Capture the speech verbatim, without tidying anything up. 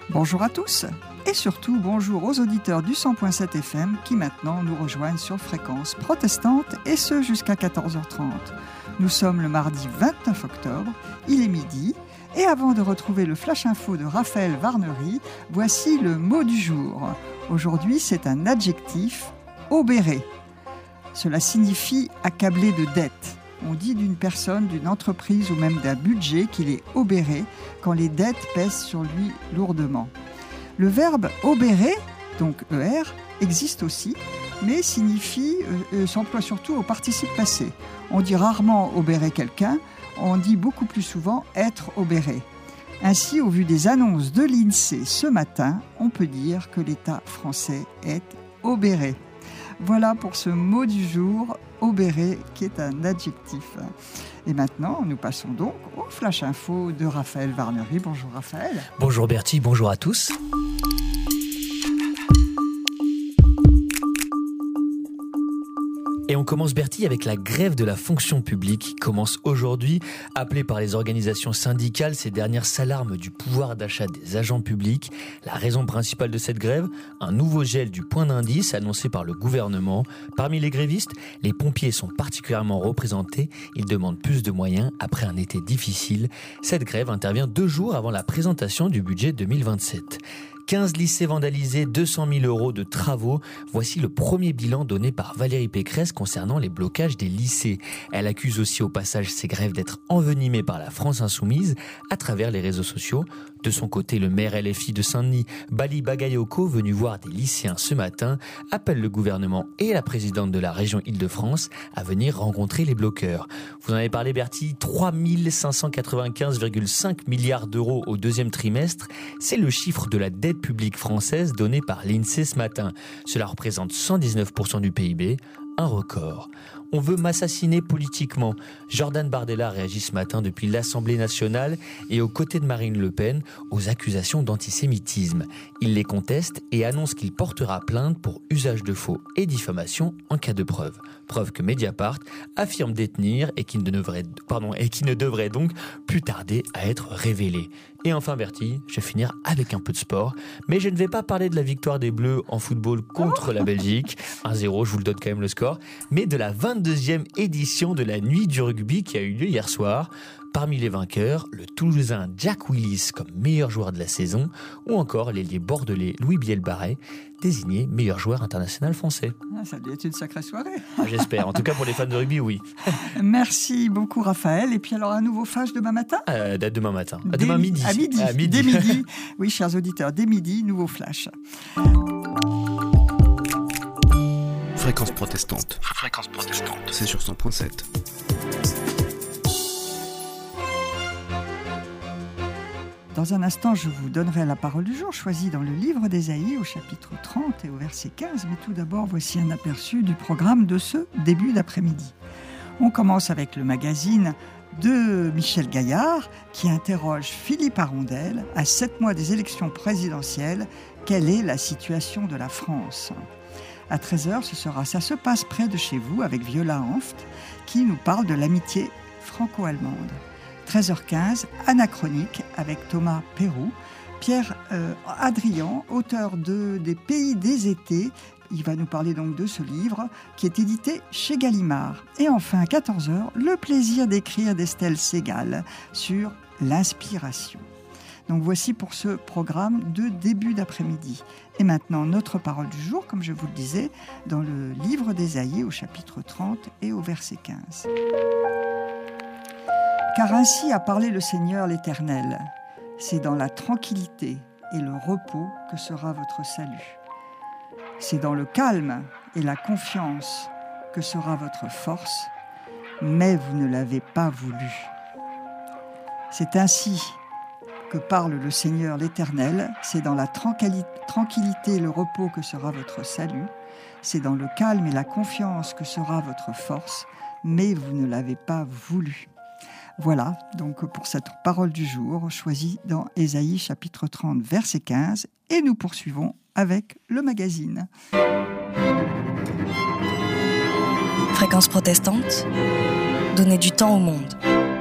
Bonjour à tous et surtout bonjour aux auditeurs du cent point sept F M qui maintenant nous rejoignent sur fréquence protestante et ce jusqu'à quatorze heures trente. Nous sommes le mardi vingt-neuf octobre, il est midi et avant de retrouver le Flash Info de Raphaël Varnery, voici le mot du jour. Aujourd'hui c'est un adjectif, obéré. Cela signifie accablé de dettes. On dit d'une personne, d'une entreprise ou même d'un budget qu'il est obéré quand les dettes pèsent sur lui lourdement. Le verbe obérer, donc E R, existe aussi, mais signifie, euh, s'emploie surtout au participe passé. On dit rarement obérer quelqu'un, on dit beaucoup plus souvent être obéré. Ainsi, au vu des annonces de l'INSEE ce matin, on peut dire que l'État français est obéré. Voilà pour ce mot du jour, obéré, qui est un adjectif. Et maintenant, nous passons donc au Flash Info de Raphaël Varnery. Bonjour Raphaël. Bonjour Bertie, bonjour à tous. Et on commence, Bertie, avec la grève de la fonction publique qui commence aujourd'hui. Appelée par les organisations syndicales, ces dernières s'alarment du pouvoir d'achat des agents publics. La raison principale de cette grève, un nouveau gel du point d'indice annoncé par le gouvernement. Parmi les grévistes, les pompiers sont particulièrement représentés. Ils demandent plus de moyens après un été difficile. Cette grève intervient deux jours avant la présentation du budget deux mille vingt-sept. quinze lycées vandalisés, deux cent mille euros de travaux. Voici le premier bilan donné par Valérie Pécresse concernant les blocages des lycées. Elle accuse aussi au passage ces grèves d'être envenimées par la France insoumise à travers les réseaux sociaux. De son côté, le maire L F I de Saint-Denis, Bali Bagayoko, venu voir des lycéens ce matin, appelle le gouvernement et la présidente de la région Île-de-France à venir rencontrer les bloqueurs. Vous en avez parlé, Bertie, trois mille cinq cent quatre-vingt-quinze virgule cinq milliards d'euros au deuxième trimestre. C'est le chiffre de la dette publique française donnée par l'INSEE ce matin. Cela représente cent dix-neuf pour cent du P I B, un record. On veut m'assassiner politiquement. Jordan Bardella réagit ce matin depuis l'Assemblée nationale et aux côtés de Marine Le Pen aux accusations d'antisémitisme. Il les conteste et annonce qu'il portera plainte pour usage de faux et diffamation en cas de preuve. Preuve que Mediapart affirme détenir et qui ne devrait, pardon, et qui ne devrait donc plus tarder à être révélée. Et enfin, Bertie, je vais finir avec un peu de sport. Mais je ne vais pas parler de la victoire des Bleus en football contre la Belgique. un zéro, je vous le donne quand même le score. Mais de la vingt-deuxième édition de la Nuit du rugby qui a eu lieu hier soir. Parmi les vainqueurs, le Toulousain Jack Willis comme meilleur joueur de la saison, ou encore l'ailier bordelais Louis Bielbarré, désigné meilleur joueur international français. Ah, ça doit être une sacrée soirée. Ah, j'espère, en tout cas pour les fans de rugby, oui. Merci beaucoup Raphaël. Et puis alors un nouveau flash demain matin euh, Demain matin, dès, demain midi. À midi. À midi. Dès midi. Oui, chers auditeurs, dès midi, nouveau flash. Fréquence protestante. Fréquence protestante. C'est sur cent point sept. Dans un instant, je vous donnerai la parole du jour, choisie dans le livre d'Ésaïe au chapitre trente et au verset quinze. Mais tout d'abord, voici un aperçu du programme de ce début d'après-midi. On commence avec le magazine de Michel Gaillard qui interroge Philippe Arondel à sept mois des élections présidentielles. Quelle est la situation de la France ? À treize heures, ce sera « Ça se passe près de chez vous » avec Viola Hanft qui nous parle de l'amitié franco-allemande. treize heures quinze, Anachronique avec Thomas Perroux. Pierre euh, Adrian, auteur de Des pays des étés, il va nous parler donc de ce livre qui est édité chez Gallimard. Et enfin, à quatorze heures, le plaisir d'écrire d'Estelle Segal sur l'inspiration. Donc voici pour ce programme de début d'après-midi. Et maintenant, notre parole du jour, comme je vous le disais, dans le livre d'Ésaïe au chapitre trente et au verset quinze. Car ainsi a parlé le Seigneur l'Éternel, c'est dans la tranquillité et le repos que sera votre salut. C'est dans le calme et la confiance que sera votre force, mais vous ne l'avez pas voulu. C'est ainsi que parle le Seigneur l'Éternel, c'est dans la tranquillité et le repos que sera votre salut, c'est dans le calme et la confiance que sera votre force, mais vous ne l'avez pas voulu. Voilà, donc pour cette parole du jour, choisie dans Ésaïe chapitre trente, verset quinze, et nous poursuivons avec le magazine. Fréquence protestante, donner du temps au monde.